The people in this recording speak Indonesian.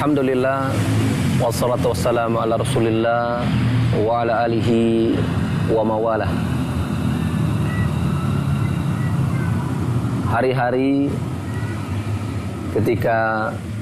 Alhamdulillah, wassalatu wassalamu ala rasulillah wa ala alihi wa mawalah. Hari-hari ketika